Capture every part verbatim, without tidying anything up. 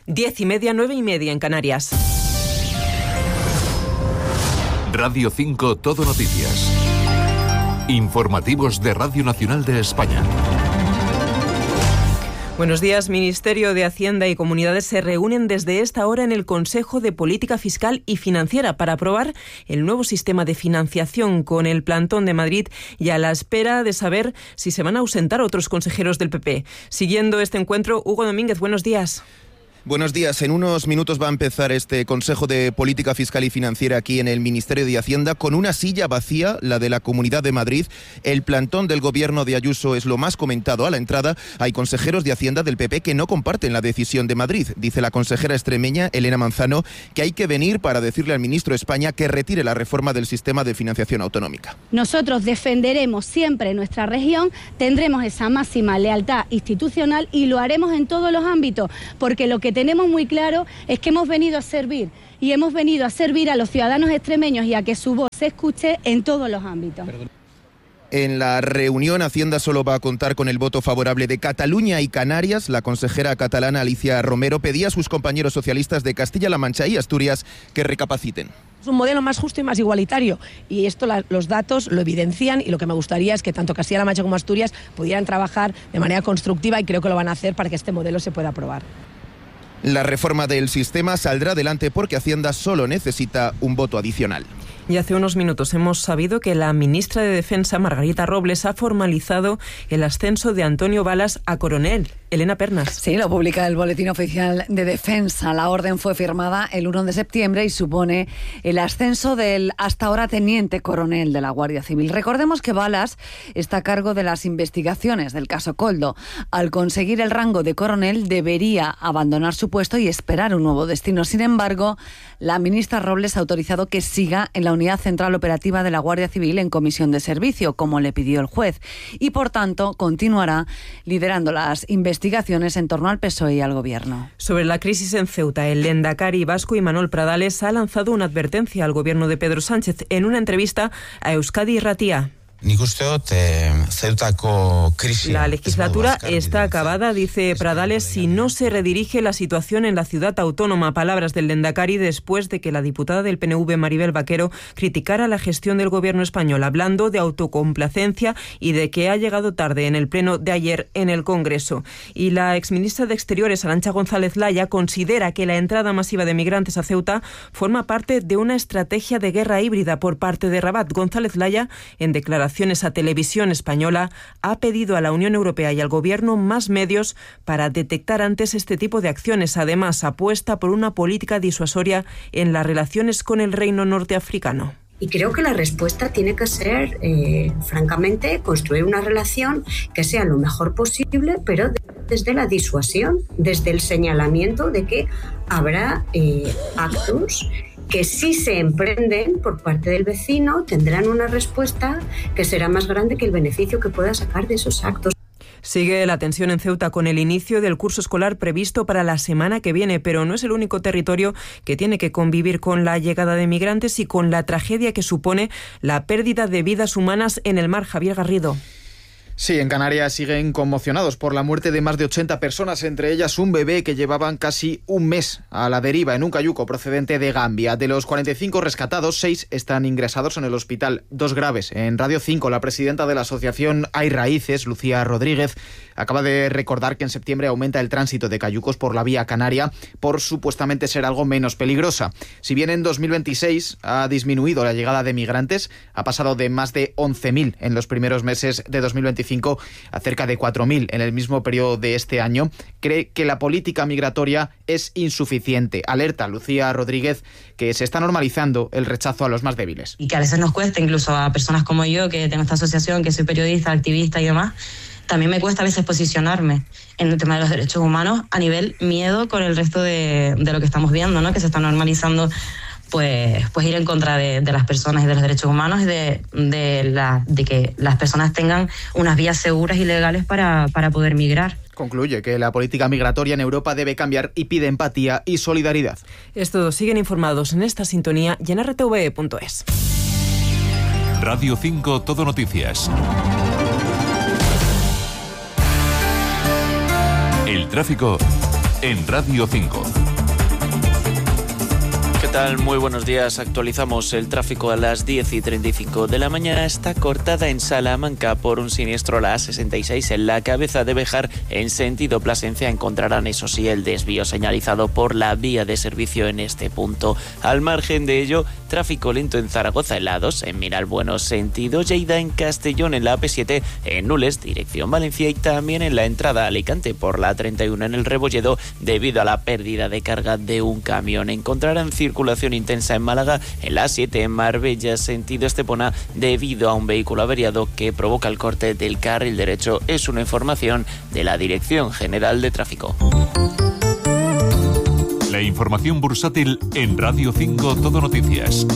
Diez y media, nueve y media en Canarias. Radio cinco Todo Noticias. Informativos de Radio Nacional de España. Buenos días. Ministerio de Hacienda y Comunidades se reúnen desde esta hora en el Consejo de Política Fiscal y Financiera para aprobar el nuevo sistema de financiación con el plantón de Madrid y a la espera de saber si se van a ausentar otros consejeros del P P. Siguiendo este encuentro, Hugo Domínguez, buenos días. Buenos días. En unos minutos va a empezar este Consejo de Política Fiscal y Financiera aquí en el Ministerio de Hacienda con una silla vacía, la de la Comunidad de Madrid. El plantón del gobierno de Ayuso es lo más comentado a la entrada. Hay consejeros de Hacienda del P P que no comparten la decisión de Madrid. Dice la consejera extremeña, Elena Manzano, que hay que venir para decirle al ministro de España que retire la reforma del sistema de financiación autonómica. Nosotros defenderemos siempre nuestra región, tendremos esa máxima lealtad institucional y lo haremos en todos los ámbitos, porque lo que tenemos muy claro es que hemos venido a servir y hemos venido a servir a los ciudadanos extremeños y a que su voz se escuche en todos los ámbitos. En la reunión, Hacienda solo va a contar con el voto favorable de Cataluña y Canarias. La consejera catalana Alicia Romero pedía a sus compañeros socialistas de Castilla-La Mancha y Asturias que recapaciten. Es un modelo más justo y más igualitario y esto la, los datos lo evidencian y lo que me gustaría es que tanto Castilla-La Mancha como Asturias pudieran trabajar de manera constructiva y creo que lo van a hacer para que este modelo se pueda aprobar. La reforma del sistema saldrá adelante porque Hacienda solo necesita un voto adicional. Y hace unos minutos hemos sabido que la ministra de Defensa, Margarita Robles, ha formalizado el ascenso de Antonio Balas a coronel. Elena Pernas. Sí, lo publica el Boletín Oficial de Defensa. La orden fue firmada el uno de septiembre y supone el ascenso del hasta ahora teniente coronel de la Guardia Civil. Recordemos que Balas está a cargo de las investigaciones del caso Koldo. Al conseguir el rango de coronel debería abandonar su puesto y esperar un nuevo destino. Sin embargo, la ministra Robles ha autorizado que siga en la Unidad Central Operativa de la Guardia Civil en comisión de servicio, como le pidió el juez, y por tanto continuará liderando las investigaciones en torno al P S O E y al Gobierno. Sobre la crisis en Ceuta, el lehendakari vasco Imanol Pradales ha lanzado una advertencia al Gobierno de Pedro Sánchez en una entrevista a Euskadi Irratia. La legislatura está acabada, dice Pradales, si no se redirige la situación en la ciudad autónoma. Palabras del lehendakari después de que la diputada del P N V, Maribel Vaquero, criticara la gestión del gobierno español, hablando de autocomplacencia y de que ha llegado tarde en el pleno de ayer en el Congreso. Y la exministra de Exteriores, Arantxa González Laya, considera que la entrada masiva de migrantes a Ceuta forma parte de una estrategia de guerra híbrida por parte de Rabat. González Laya, en declaración a Televisión Española, ha pedido a la Unión Europea y al Gobierno más medios para detectar antes este tipo de acciones. Además, apuesta por una política disuasoria en las relaciones con el reino norteafricano. Y creo que la respuesta tiene que ser, eh, francamente, construir una relación que sea lo mejor posible, pero desde la disuasión, desde el señalamiento de que habrá eh, actos que si se emprenden por parte del vecino tendrán una respuesta que será más grande que el beneficio que pueda sacar de esos actos. Sigue la tensión en Ceuta con el inicio del curso escolar previsto para la semana que viene, pero no es el único territorio que tiene que convivir con la llegada de migrantes y con la tragedia que supone la pérdida de vidas humanas en el mar. Javier Garrido. Sí, en Canarias siguen conmocionados por la muerte de más de ochenta personas, entre ellas un bebé que llevaban casi un mes a la deriva en un cayuco procedente de Gambia. De los cuarenta y cinco rescatados, seis están ingresados en el hospital, dos graves. En Radio cinco, la presidenta de la asociación Hay Raíces, Lucía Rodríguez, acaba de recordar que en septiembre aumenta el tránsito de cayucos por la vía canaria por supuestamente ser algo menos peligrosa. Si bien en dos mil veintiséis ha disminuido la llegada de migrantes, ha pasado de más de once mil en los primeros meses de dos mil veinticinco a cerca de cuatro mil en el mismo periodo de este año, cree que la política migratoria es insuficiente. Alerta Lucía Rodríguez que se está normalizando el rechazo a los más débiles. Y que a veces nos cuesta, incluso a personas como yo, que tengo esta asociación, que soy periodista, activista y demás, también me cuesta a veces posicionarme en el tema de los derechos humanos a nivel miedo con el resto de, de lo que estamos viendo, ¿no? Que se está normalizando Pues, pues ir en contra de, de las personas y de los derechos humanos y de, de, la, de que las personas tengan unas vías seguras y legales para, para poder migrar. Concluye que la política migratoria en Europa debe cambiar y pide empatía y solidaridad. Esto siguen informados en esta sintonía y en r t v punto es. Radio cinco Todo Noticias. El tráfico en Radio cinco. ¿Qué tal? Muy buenos días. Actualizamos el tráfico a las diez y treinta y cinco de la mañana. Está cortada en Salamanca por un siniestro la A sesenta y seis en la cabeza de Béjar en sentido Plasencia. Encontrarán, eso sí, el desvío señalizado por la vía de servicio en este punto. Al margen de ello, tráfico lento en Zaragoza en la A dos, en Miralbueno sentido Lleida, en Castellón en la A P siete, en Nules dirección Valencia y también en la entrada a Alicante por la A treinta y uno en el Rebolledo debido a la pérdida de carga de un camión. Encontrarán circulación intensa en Málaga en la A siete en Marbella sentido Estepona debido a un vehículo averiado que provoca el corte del carril derecho. Es una información de la Dirección General de Tráfico. La información bursátil en Radio cinco Todo Noticias.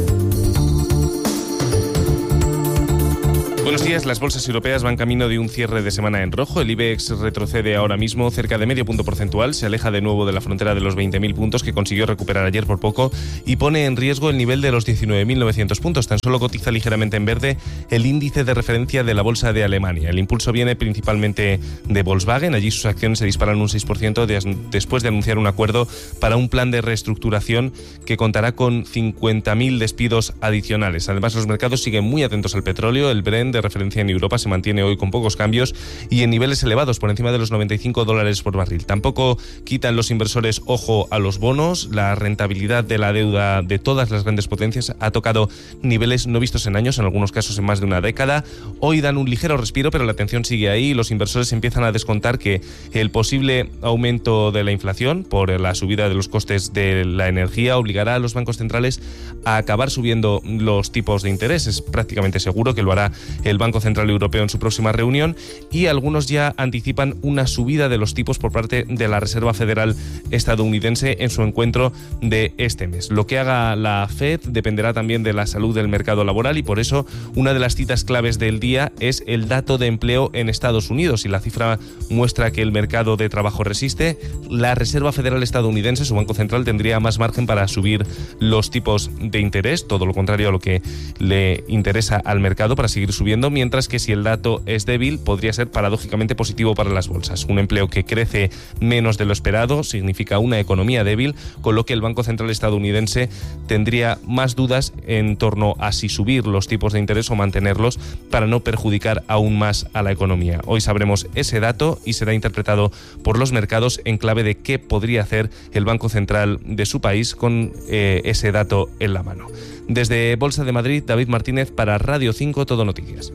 Buenos días. Las bolsas europeas van camino de un cierre de semana en rojo. El IBEX retrocede ahora mismo cerca de medio punto porcentual, se aleja de nuevo de la frontera de los veinte mil puntos que consiguió recuperar ayer por poco y pone en riesgo el nivel de los diecinueve mil novecientos puntos. Tan solo cotiza ligeramente en verde el índice de referencia de la bolsa de Alemania. El impulso viene principalmente de Volkswagen. Allí sus acciones se disparan un seis por ciento después de anunciar un acuerdo para un plan de reestructuración que contará con cincuenta mil despidos adicionales. Además, los mercados siguen muy atentos al petróleo. El Brent de referencia en Europa se mantiene hoy con pocos cambios y en niveles elevados por encima de los noventa y cinco dólares por barril. Tampoco quitan los inversores ojo a los bonos. La rentabilidad de la deuda de todas las grandes potencias ha tocado niveles no vistos en años, en algunos casos en más de una década. Hoy dan un ligero respiro, pero la atención sigue ahí y los inversores empiezan a descontar que el posible aumento de la inflación por la subida de los costes de la energía obligará a los bancos centrales a acabar subiendo los tipos de interés. Es prácticamente seguro que lo hará el Banco Central Europeo en su próxima reunión y algunos ya anticipan una subida de los tipos por parte de la Reserva Federal estadounidense en su encuentro de este mes. Lo que haga la Fed dependerá también de la salud del mercado laboral y por eso una de las citas claves del día es el dato de empleo en Estados Unidos. Si la cifra muestra que el mercado de trabajo resiste, la Reserva Federal estadounidense, su Banco Central, tendría más margen para subir los tipos de interés, todo lo contrario a lo que le interesa al mercado para seguir subiendo, mientras que si el dato es débil podría ser paradójicamente positivo para las bolsas. Un empleo que crece menos de lo esperado significa una economía débil, con lo que el Banco Central estadounidense tendría más dudas en torno a si subir los tipos de interés o mantenerlos para no perjudicar aún más a la economía. Hoy sabremos ese dato y será interpretado por los mercados en clave de qué podría hacer el Banco Central de su país con eh, ese dato en la mano. Desde Bolsa de Madrid, David Martínez para Radio cinco Todo Noticias.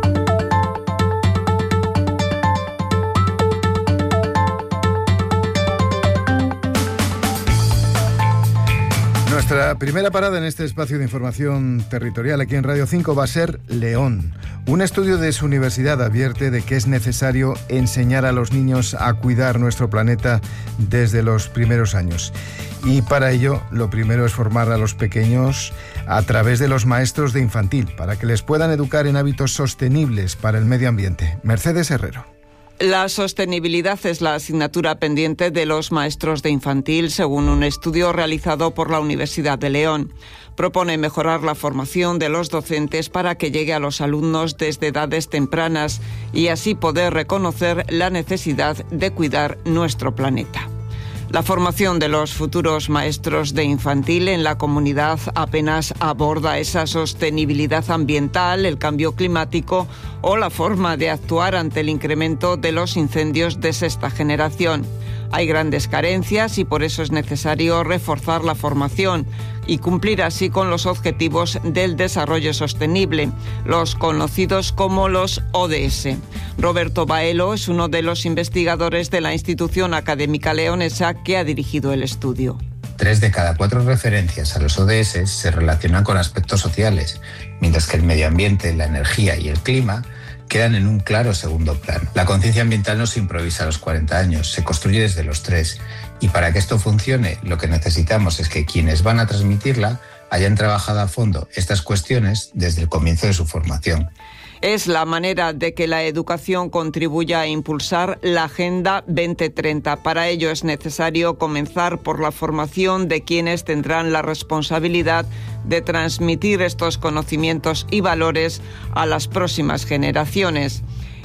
Nuestra primera parada en este espacio de información territorial aquí en Radio cinco va a ser León. Un estudio de su universidad advierte de que es necesario enseñar a los niños a cuidar nuestro planeta desde los primeros años. Y para ello, lo primero es formar a los pequeños a través de los maestros de infantil, para que les puedan educar en hábitos sostenibles para el medio ambiente. Mercedes Herrero. La sostenibilidad es la asignatura pendiente de los maestros de infantil, según un estudio realizado por la Universidad de León. Propone mejorar la formación de los docentes para que llegue a los alumnos desde edades tempranas y así poder reconocer la necesidad de cuidar nuestro planeta. La formación de los futuros maestros de infantil en la comunidad apenas aborda esa sostenibilidad ambiental, el cambio climático o la forma de actuar ante el incremento de los incendios de sexta generación. Hay grandes carencias y por eso es necesario reforzar la formación y cumplir así con los objetivos del desarrollo sostenible, los conocidos como los O D S. Roberto Baelo es uno de los investigadores de la institución académica leonesa que ha dirigido el estudio. Tres de cada cuatro referencias a los O D S se relacionan con aspectos sociales, mientras que el medio ambiente, la energía y el clima quedan en un claro segundo plano. La conciencia ambiental no se improvisa a los cuarenta años, se construye desde los tres. Y para que esto funcione, lo que necesitamos es que quienes van a transmitirla hayan trabajado a fondo estas cuestiones desde el comienzo de su formación. Es la manera de que la educación contribuya a impulsar la Agenda veinte treinta. Para ello es necesario comenzar por la formación de quienes tendrán la responsabilidad de transmitir estos conocimientos y valores a las próximas generaciones.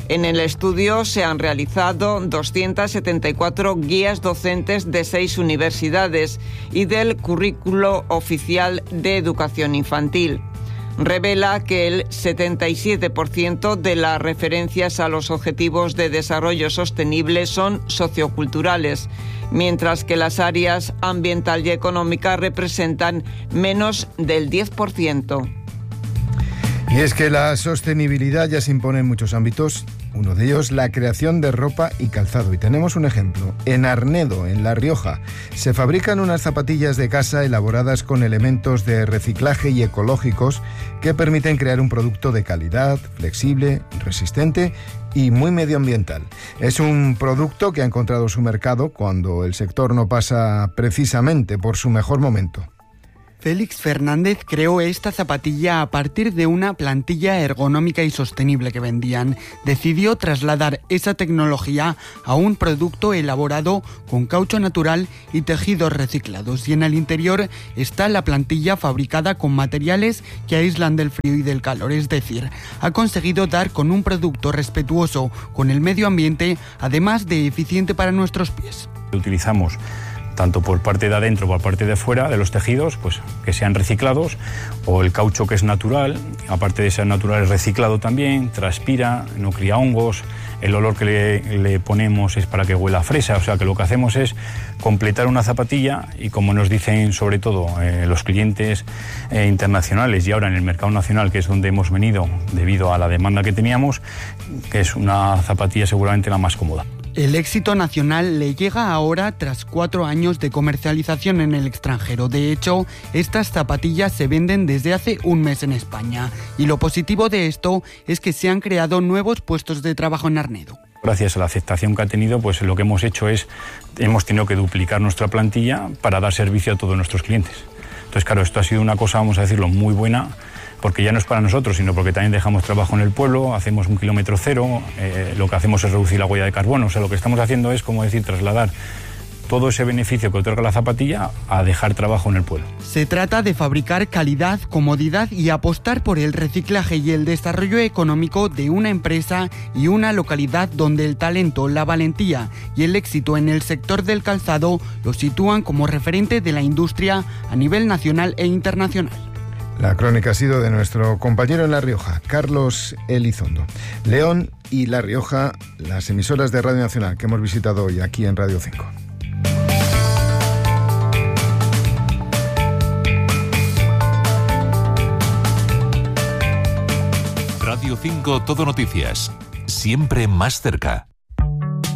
En el estudio se han realizado doscientas setenta y cuatro guías docentes de seis universidades y del currículo oficial de educación infantil. Revela que el setenta y siete por ciento de las referencias a los objetivos de desarrollo sostenible son socioculturales, mientras que las áreas ambiental y económica representan menos del diez por ciento. Y es que la sostenibilidad ya se impone en muchos ámbitos, uno de ellos la creación de ropa y calzado. Y tenemos un ejemplo. En Arnedo, en La Rioja, se fabrican unas zapatillas de casa elaboradas con elementos de reciclaje y ecológicos que permiten crear un producto de calidad, flexible, resistente y muy medioambiental. Es un producto que ha encontrado su mercado cuando el sector no pasa precisamente por su mejor momento. Félix Fernández creó esta zapatilla a partir de una plantilla ergonómica y sostenible que vendían. Decidió trasladar esa tecnología a un producto elaborado con caucho natural y tejidos reciclados, y en el interior está la plantilla fabricada con materiales que aíslan del frío y del calor, es decir, ha conseguido dar con un producto respetuoso con el medio ambiente, además de eficiente para nuestros pies. Utilizamos tanto por parte de adentro como por parte de fuera de los tejidos, pues que sean reciclados, o el caucho que es natural, aparte de ser natural es reciclado también, transpira, no cría hongos, el olor que le, le ponemos es para que huela a fresa, o sea que lo que hacemos es completar una zapatilla y, como nos dicen sobre todo eh, los clientes eh, internacionales y ahora en el mercado nacional, que es donde hemos venido debido a la demanda que teníamos, que es una zapatilla seguramente la más cómoda. El éxito nacional le llega ahora tras cuatro años de comercialización en el extranjero. De hecho, estas zapatillas se venden desde hace un mes en España. Y lo positivo de esto es que se han creado nuevos puestos de trabajo en Arnedo. Gracias a la aceptación que ha tenido, pues lo que hemos hecho es, hemos tenido que duplicar nuestra plantilla para dar servicio a todos nuestros clientes. Entonces, claro, esto ha sido una cosa, vamos a decirlo, muy buena, porque ya no es para nosotros, sino porque también dejamos trabajo en el pueblo, hacemos un kilómetro cero, eh, lo que hacemos es reducir la huella de carbono, o sea, lo que estamos haciendo es, como decir, trasladar todo ese beneficio que otorga la zapatilla a dejar trabajo en el pueblo. Se trata de fabricar calidad, comodidad y apostar por el reciclaje y el desarrollo económico de una empresa y una localidad donde el talento, la valentía y el éxito en el sector del calzado lo sitúan como referente de la industria a nivel nacional e internacional. La crónica ha sido de nuestro compañero en La Rioja, Carlos Elizondo. León y La Rioja, las emisoras de Radio Nacional que hemos visitado hoy aquí en Radio cinco. Radio cinco Todo Noticias, siempre más cerca.